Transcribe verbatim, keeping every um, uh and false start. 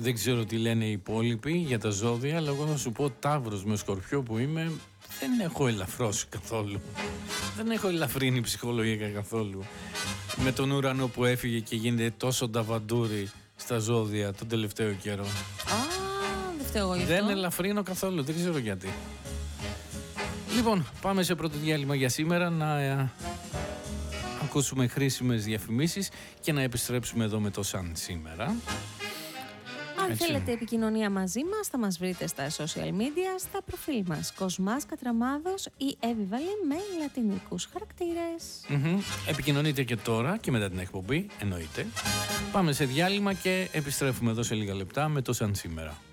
Δεν ξέρω τι λένε οι υπόλοιποι για τα ζώδια, αλλά εγώ θα σου πω Ταύρος με Σκορπιό που είμαι, δεν έχω ελαφρώσει καθόλου. Δεν έχω ελαφρύνει ψυχολογικά καθόλου. Με τον ουρανό που έφυγε και γίνεται τόσο νταβαντούρι στα ζώδια τον τελευταίο καιρό. Α, δεν φταίω εγώ γι' αυτό. Δεν ελαφρύνω καθόλου, δεν ξέρω γιατί. Λοιπόν, πάμε σε πρώτο διάλειμμα για σήμερα να ε, ακούσουμε χρήσιμες διαφημίσεις και να επιστρέψουμε εδώ με το Σαν σήμερα. Αν Έτσι. θέλετε επικοινωνία μαζί μας, θα μας βρείτε στα social media, στα προφίλ μας Κοσμάς Κατραμάδος ή Εύη με λατινικούς χαρακτήρες. Mm-hmm. Επικοινωνείτε και τώρα και μετά την εκπομπή, εννοείται. Πάμε σε διάλειμμα και επιστρέφουμε εδώ σε λίγα λεπτά με το Σαν σήμερα.